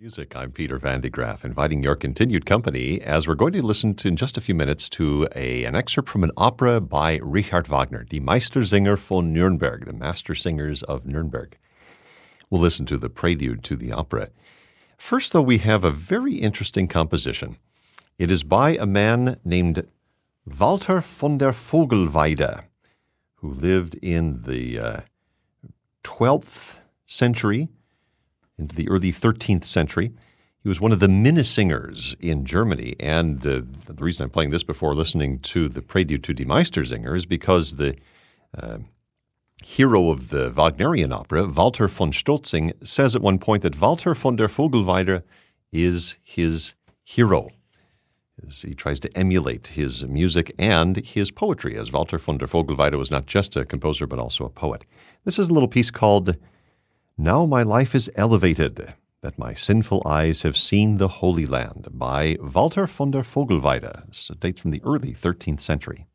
Music. I'm Peter Van de Graaff, inviting your continued company as we're going to listen to, in just a few minutes, to an excerpt from an opera by Richard Wagner, Die Meistersinger von Nürnberg, the Master Singers of Nuremberg. We'll listen to the prelude to the opera. First, though, we have a very interesting composition. It is by a man named Walter von der Vogelweide, who lived in the 12th century into the early 13th century. He was one of the Minnesingers in Germany, and the reason I'm playing this before listening to the prelude to Die Meistersinger is because the hero of the Wagnerian opera, Walter von Stotzing, says at one point that Walter von der Vogelweide is his hero. As he tries to emulate his music and his poetry, as Walter von der Vogelweide was not just a composer but also a poet. This is a little piece called Now My Life is Elevated, That My Sinful Eyes Have Seen the Holy Land, by Walter von der Vogelweide. This dates from the early 13th century.